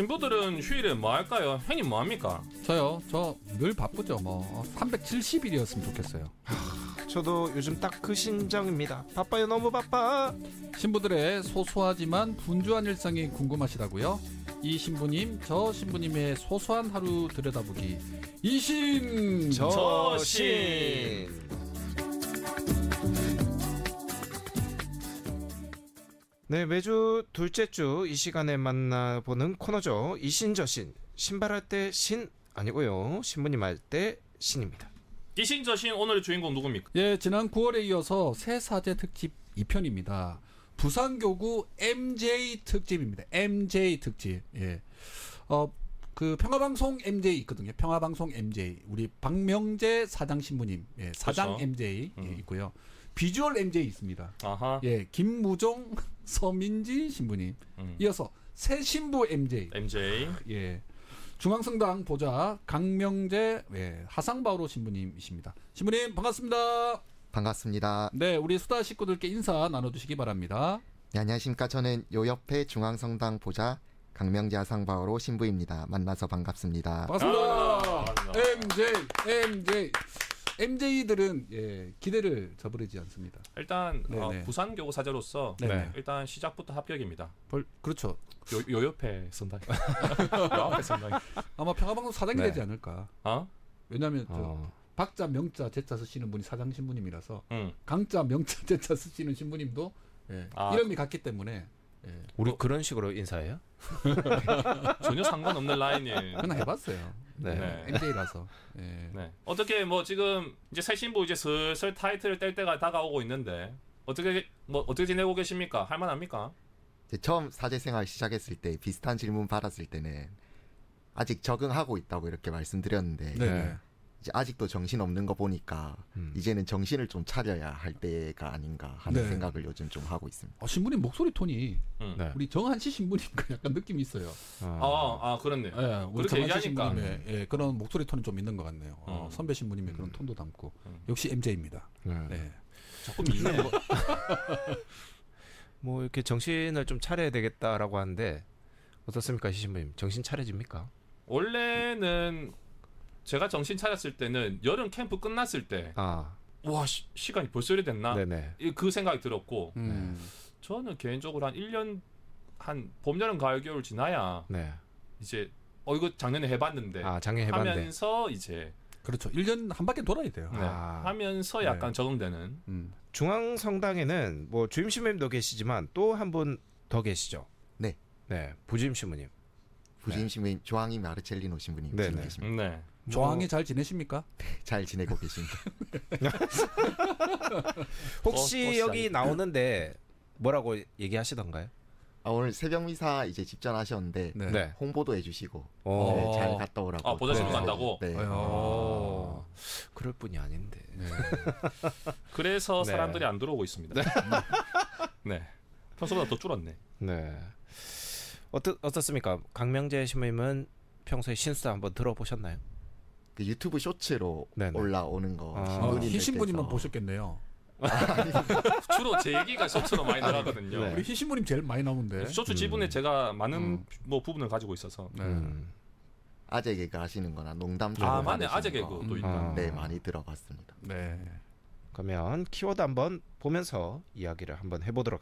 신부들은 휴일에 뭐 할까요? 형님 뭐 합니까? 저요? 저 늘 바쁘죠. 뭐 370일이었으면 좋겠어요. 저도 요즘 딱 그 심정입니다. 바빠요, 너무 바빠. 신부들의 소소하지만 분주한 일상이 궁금하시다고요? 이 신부님, 저 신부님의 소소한 하루 들여다보기. 이신 저신. 네, 매주 둘째 주 이 시간에 만나보는 코너죠. 이신저신. 신발할 때 신 아니고요. 신부님 할 때 신입니다. 이신저신 오늘의 주인공 누굽니까? 예, 지난 9월에 이어서 새 사제 특집 2편입니다. 부산교구 MJ 특집입니다. MJ 특집. 예. 그 평화방송 MJ 있거든요. 평화방송 MJ. 우리 박명재 사장 신부님. 예, 사장 그렇죠. MJ 예, 있고요. 비주얼 MJ 있습니다. 아하. 예, 김무종 서민지 신부님. 이어서 새 신부 MJ. MJ. 예. 중앙성당 보좌 강명재 하상바오로 신부님이십니다. 신부님 반갑습니다. 반갑습니다. 네, 우리 수다 식구들께 인사 나눠주시기 바랍니다. 네, 안녕하십니까. 저는 요 옆에 중앙성당 보좌 강명재 하상바오로 신부입니다. 만나서 반갑습니다. 반갑습니다. 반갑습니다. MJ들은 기대를 저버리지 않습니다. 일단 네네. 부산교구 사제로서 네네. 일단 시작부터 합격입니다. 그렇죠. 요 옆에 선당. 요 앞에 선당. 아마 평화방송 사장이 네. 되지 않을까. 어? 왜냐하면 박자, 명자, 제자 쓰시는 분이 사장 신부님이라서 응. 강자, 명자, 제자 쓰시는 신부님도 이름이 같기 때문에 우리 그런 식으로 인사해요? 전혀 상관없는 라인이. 그냥 해봤어요. 네. MJ라서. 예. 네. 어떻게 뭐 지금 이제 새 신부 이제 슬슬 타이틀을 뗄 때가 다가오고 있는데 어떻게 지내고 계십니까? 할만합니까? 처음 사제 생활 시작했을 때 비슷한 질문 받았을 때는 아직 적응하고 있다고 이렇게 말씀드렸는데 네. 이제 아직도 정신 없는 거 보니까 이제는 정신을 좀 차려야 할 때가 아닌가 하는 네. 생각을 요즘 좀 하고 있습니다. 신부님 목소리 톤이 네. 우리 정한씨 신부님과 약간 느낌이 있어요. 그렇네. 예, 우리 그렇게 정한씨 얘기하니까. 신부님의 그런 목소리 톤이 좀 있는 것 같네요. 선배 신부님의 그런 톤도 담고 역시 MJ입니다. 네. 조금 이네. 뭐 이렇게 정신을 좀 차려야 되겠다라고 하는데 어떻습니까, 신부님? 정신 차려집니까? 원래는 제가 정신 차렸을 때는 여름 캠프 끝났을 때 와 시간이 벌써 이래 됐나? 네네. 그 생각이 들었고 음. 저는 개인적으로 한 1년 한 봄, 여름, 가을, 겨울 지나야 네. 이제 이거 작년에 해봤는데 작년 해봤는데. 하면서 이제 그렇죠. 1년 한 바퀴 돌아야 돼요. 네, 하면서 약간 적응되는. 중앙성당에는 뭐 주임 신부님도 계시지만 또 한 분 더 계시죠. 네. 네, 부주임 신부님. 부주임 신부님 조항이 마르첼리노 신부님 네네. 지금 계십니다. 네. 조항이 잘 지내십니까? 잘 지내고 계십니다. 혹시 여기 나오는데 뭐라고 얘기하시던가요? 오늘 새벽 미사 이제 집전하셨는데 네. 네. 홍보도 해주시고 오. 잘 갔다 오라고. 보좌진도 네. 간다고? 네. 그럴 뿐이 아닌데. 그래서 네. 사람들이 안 들어오고 있습니다. 네. 평소보다 더 줄었네. 네. 어떻습니까? 강명재 신부님은 평소에 신수다 한번 들어보셨나요? 그 유튜브 쇼츠로 네네. 올라오는 거 희 신부님만 신부님들께서 보셨겠네요. 주로 제 얘기가 쇼츠로 많이 나가거든요. 네. 우리 희 신부님 제일 많이 나오는데. 쇼츠 지분에 제가 많은 뭐 부분을 가지고 있어서. 네. 아재 개그 하시는 거나 농담 쪽으로 맞네. 하시는 아재 거. 개그도 있다. 네, 많이 들어봤습니다. 네. 그러면 키워드 한번 보면서 이야기를 한번 해보도록